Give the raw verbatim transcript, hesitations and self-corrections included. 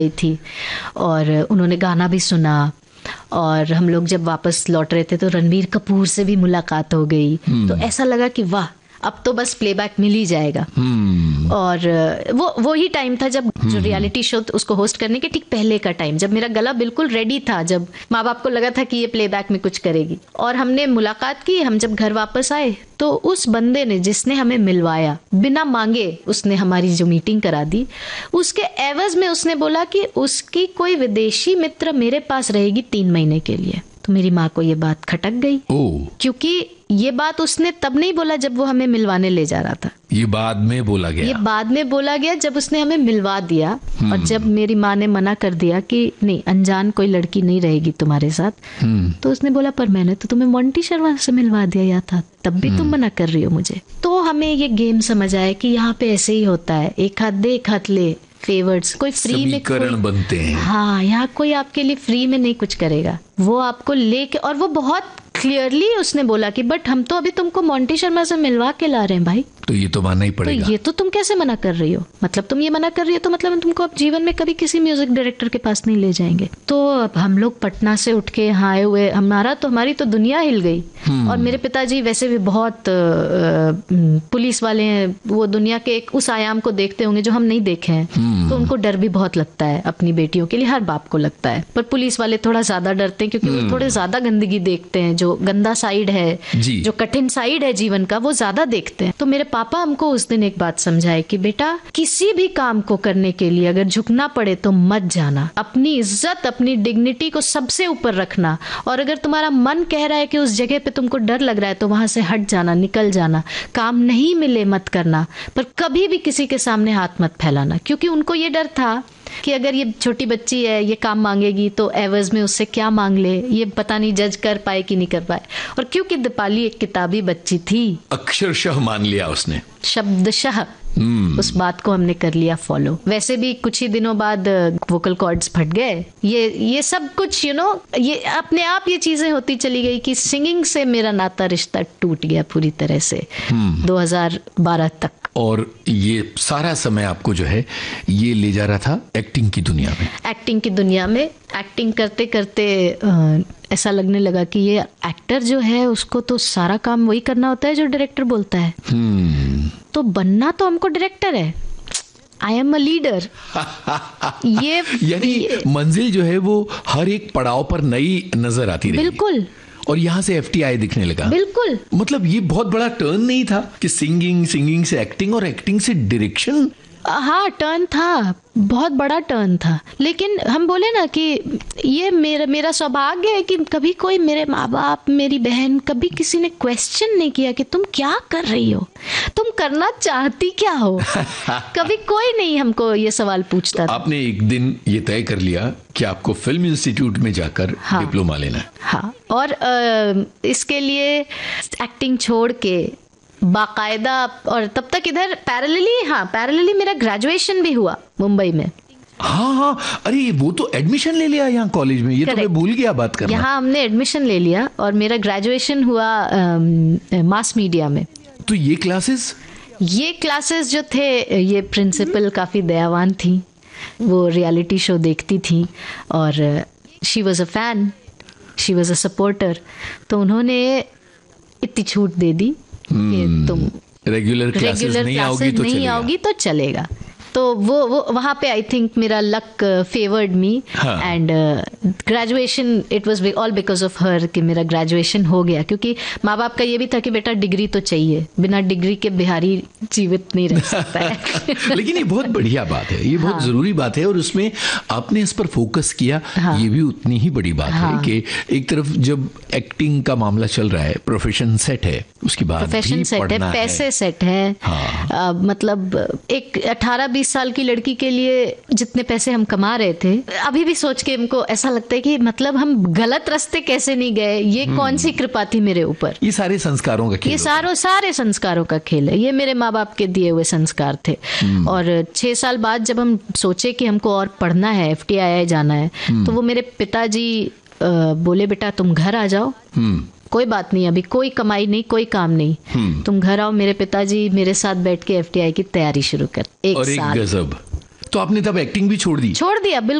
थी और उन्होंने गाना भी सुना और हम लोग जब वापस लौट रहे थे तो रणबीर कपूर से भी मुलाकात हो गई। तो ऐसा लगा कि वाह अब तो बस प्लेबैक मिल ही जाएगा। hmm. और वो वो ही टाइम था जब hmm. जो रियलिटी शो उसको होस्ट करने के ठीक पहले का टाइम, जब मेरा गला बिल्कुल रेडी था, जब माँ बाप को लगा था कि ये प्लेबैक में कुछ करेगी। और हमने मुलाकात की। हम जब घर वापस आए तो उस बंदे ने जिसने हमें मिलवाया बिना मांगे उसने हमारी जो मीटिंग करा दी, उसके एवज में उसने बोला कि उसकी कोई विदेशी मित्र मेरे पास रहेगी तीन महीने के लिए। तो मेरी माँ को ये बात खटक गई। oh. क्योंकि ये बात उसने तब नहीं बोला जब वो हमें मिलवाने ले जा रहा था, ये बाद में बोला गया। ये बाद में बोला गया जब उसने हमें मिलवा दिया। hmm. और जब मेरी माँ ने मना कर दिया कि नहीं अनजान कोई लड़की नहीं रहेगी तुम्हारे साथ, hmm. तो उसने बोला पर मैंने तो तुम्हें मोंटी शर्मा से मिलवा दिया था, तब भी hmm. तुम मना कर रही हो मुझे। तो हमें ये गेम समझ आया कि यहाँ पे ऐसे ही होता है, एक हाथ दे एक हाथ ले, फेवर्स, कोई फ्री में कोई, बनते हैं। हाँ, यहाँ कोई आपके लिए फ्री में नहीं कुछ करेगा, वो आपको लेके। और वो बहुत क्लियरली उसने बोला कि बट हम तो अभी तुमको मोंटी शर्मा से मिलवा के ला रहे हैं भाई, तो ये तो मानना ही पड़ेगा। तो ये तो तुम कैसे मना कर रही हो, मतलब तुम ये मना कर रही हो तो मतलब हम तुमको अब जीवन में कभी किसी म्यूजिक डायरेक्टर के पास नहीं ले जाएंगे। तो अब हम लोग पटना से उठ के यहाँ आए हुए, हमारा तो हमारी तो दुनिया हिल गई। और मेरे पिताजी वैसे भी बहुत पुलिस वाले हैं, वो दुनिया के एक उस आयाम को देखते होंगे जो हम नहीं देखे हैं, तो उनको डर भी बहुत लगता है अपनी बेटियों के लिए, हर बाप को लगता है। पर पुलिस वाले थोड़ा ज्यादा डरते हैं क्योंकि वो थोड़े ज्यादा गंदगी देखते हैं, जो गंदा साइड है, जो कठिन साइड है जीवन का, वो ज्यादा देखते हैं। तो मेरे पापा हमको उस दिन एक बात समझाए कि बेटा किसी भी काम को करने के लिए अगर झुकना पड़े तो मत जाना, अपनी इज्जत अपनी डिग्निटी को सबसे ऊपर रखना, और अगर तुम्हारा मन कह रहा है कि उस जगह पे तुमको डर लग रहा है तो वहां से हट जाना, निकल जाना। काम नहीं मिले मत करना, पर कभी भी किसी के सामने हाथ मत फैलाना, क्योंकि उनको ये डर था कि अगर ये छोटी बच्ची है ये काम मांगेगी तो एवज में उससे क्या मांग ले, ये पता नहीं जज कर पाए कि नहीं कर पाए। और क्योंकि दीपाली एक किताबी बच्ची थी, अक्षरशः मान लिया उसने, शब्दशः Hmm. उस बात को हमने कर लिया फॉलो। वैसे भी कुछ ही दिनों बाद वोकल कॉर्ड्स फट गए, ये ये सब कुछ यू you नो know, ये अपने आप ये चीजें होती चली गई कि सिंगिंग से मेरा नाता रिश्ता टूट गया पूरी तरह से hmm. दो हज़ार बारह तक। और ये सारा समय आपको जो है ये ले जा रहा था एक्टिंग की दुनिया में। एक्टिंग की दुनिया में एक्टिंग करते करते आ, ऐसा लगने लगा कि ये एक्टर जो है उसको तो सारा काम वही करना होता है जो डायरेक्टर बोलता है। hmm. तो बनना तो हमको डायरेक्टर है, आई एम अ लीडर। ये यानी मंजिल जो है वो हर एक पड़ाव पर नई नजर आती रही। बिल्कुल। और यहाँ से एफटीआई दिखने लगा। बिल्कुल। मतलब ये बहुत बड़ा टर्न नहीं था कि सिंगिंग सिंगिंग से एक्टिंग और एक्टिंग से डायरेक्शन। हाँ टर्न था, बहुत बड़ा टर्न था। लेकिन हम बोले ना कि ये मेरा मेरा सौभाग्य है कि कभी कोई, मेरे माँ बाप मेरी बहन, कभी किसी ने क्वेश्चन नहीं किया कि तुम क्या कर रही हो, तुम करना चाहती क्या हो। कभी कोई नहीं हमको ये सवाल पूछता था। आपने एक दिन ये तय कर लिया कि आपको फिल्म इंस्टीट्यूट में जाकर हाँ, डिप्लोमा लेना है। हाँ, और आ, इसके लिए एक्टिंग छोड़ के बाकायदा, और तब तक इधर पैरेलली हाँ पैरेलली मेरा ग्रेजुएशन भी हुआ मुंबई में। हाँ हाँ, अरे वो तो एडमिशन ले लिया यहाँ कॉलेज में, ये तो मैं भूल गया बात करना। यहाँ हमने एडमिशन ले लिया और मेरा ग्रेजुएशन हुआ मास मीडिया में। तो ये क्लासेस ये क्लासेस जो थे, ये प्रिंसिपल काफ़ी दयावान थी, वो रियलिटी शो देखती थी और she was a fan, she was a supporter. तो उन्होंने इतनी छूट दे दी कि तुम रेगुलर क्लासेस नहीं आओगी तो नहीं आओगी तो चलेगा। तो वो वो वहाँ पे आई थिंक मेरा luck favoured me and graduation, it was all because of her कि मेरा ग्रेजुएशन हो गया। क्योंकि माँ बाप का ये भी था कि बेटा डिग्री तो चाहिए, बिना डिग्री के बिहारी जीवित नहीं रह सकता है। लेकिन ये बहुत बढ़िया बात है, ये बहुत हाँ। जरूरी बात है और उसमें आपने इस पर फोकस किया। हाँ। ये भी उतनी ही बड़ी बात हाँ। है कि एक तरफ जब एक्टिंग का मामला चल रहा है, प्रोफेशन सेट है, उसके बाद प्रोफेशन सेट है, पैसे सेट है। हाँ। आ, मतलब एक अठारह बीस साल की लड़की के लिए जितने पैसे हम कमा रहे थे, अभी भी सोच के हमको ऐसा लगता है कि मतलब हम गलत रास्ते कैसे नहीं गए, ये कौन सी कृपा थी मेरे ऊपर। ये सारे संस्कारों का खेल, ये सारों सारे संस्कारों का खेल है, ये मेरे माँ बाप के दिए हुए संस्कार थे। और छह साल बाद जब हम सोचे कि हमको और पढ़ना है, एफटीआई जाना है, तो वो मेरे पिताजी बोले बेटा तुम घर आ जाओ, कोई बात नहीं, अभी कोई कमाई नहीं, कोई काम नहीं, तुम घर आओ। मेरे पिताजी मेरे साथ बैठ के एफटीआई की तैयारी शुरू कर। एक और साल एक गजब तो आपने तब एक्टिंग भी छोड़ दी? छोड़ दिया,